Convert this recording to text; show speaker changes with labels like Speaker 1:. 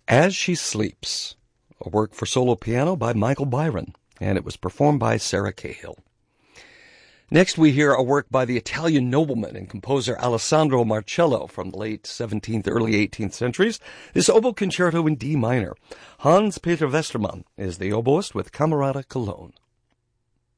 Speaker 1: As She Sleeps, a work for solo piano by Michael Byron, and it was performed by Sarah Cahill. Next we hear a work by the Italian nobleman and composer Alessandro Marcello from the late 17th, early 18th centuries, this oboe concerto in D minor. Hans-Peter Westermann is the oboist with Camerata Cologne.